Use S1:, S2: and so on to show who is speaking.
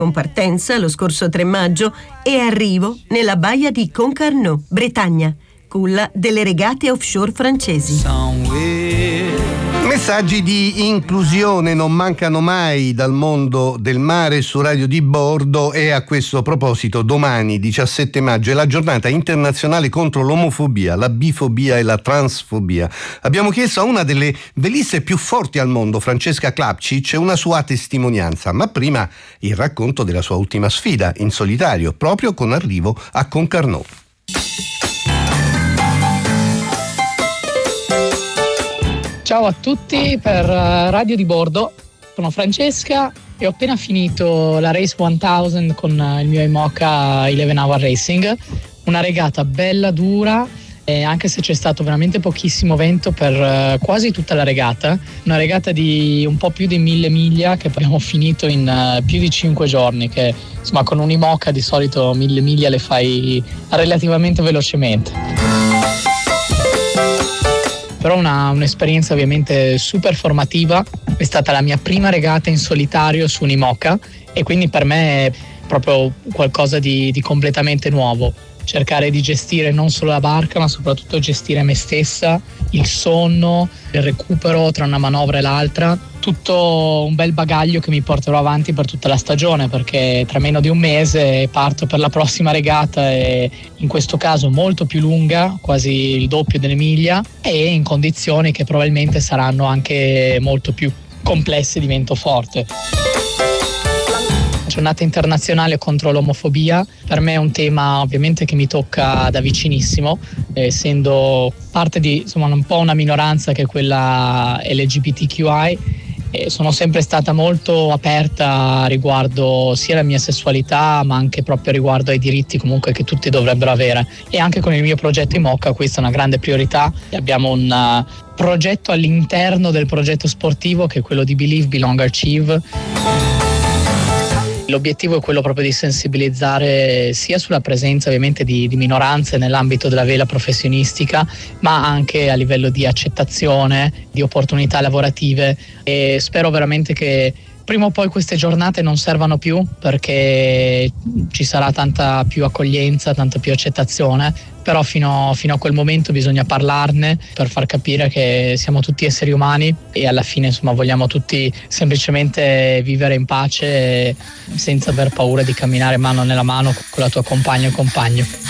S1: con partenza lo scorso 3 maggio e arrivo nella baia di Concarneau, Bretagna, culla delle regate offshore francesi.
S2: Messaggi di inclusione non mancano mai dal mondo del mare su Radio di Bordo, e a questo proposito domani 17 maggio è la giornata internazionale contro l'omofobia, la bifobia e la transfobia. Abbiamo chiesto a una delle veliste più forti al mondo, Francesca Klapčić, una sua testimonianza, ma prima il racconto della sua ultima sfida in solitario, proprio con arrivo a Concarneau.
S3: Ciao a tutti per Radio di Bordo, sono Francesca e ho appena finito la Race 1000 con il mio IMOCA 11 Hour Racing, una regata bella dura, anche se c'è stato veramente pochissimo vento per quasi tutta la regata, una regata di un po' più di 1000 miglia che abbiamo finito in più di 5 giorni, che insomma con un IMOCA di solito 1000 miglia le fai relativamente velocemente. Però un'esperienza ovviamente super formativa, è stata la mia prima regata in solitario su un IMOCA e quindi per me è proprio qualcosa di completamente nuovo. Cercare di gestire non solo la barca ma soprattutto gestire me stessa, il sonno, il recupero tra una manovra e l'altra, tutto un bel bagaglio che mi porterò avanti per tutta la stagione, perché tra meno di un mese parto per la prossima regata, e in questo caso molto più lunga, quasi il doppio delle miglia, e in condizioni che probabilmente saranno anche molto più complesse di vento forte. Giornata internazionale contro l'omofobia per me è un tema ovviamente che mi tocca da vicinissimo, essendo parte di un po' una minoranza che è quella LGBTQI. Sono sempre stata molto aperta riguardo sia la mia sessualità ma anche proprio riguardo ai diritti comunque che tutti dovrebbero avere, e anche con il mio progetto IMOCA questa è una grande priorità. Abbiamo un progetto all'interno del progetto sportivo che è quello di Believe, Belong, Achieve. L'obiettivo è quello proprio di sensibilizzare sia sulla presenza ovviamente di minoranze nell'ambito della vela professionistica, ma anche a livello di accettazione, di opportunità lavorative, e spero veramente che prima o poi queste giornate non servano più, perché ci sarà tanta più accoglienza, tanta più accettazione, però fino a quel momento bisogna parlarne per far capire che siamo tutti esseri umani e alla fine vogliamo tutti semplicemente vivere in pace senza aver paura di camminare mano nella mano con la tua compagna o compagno.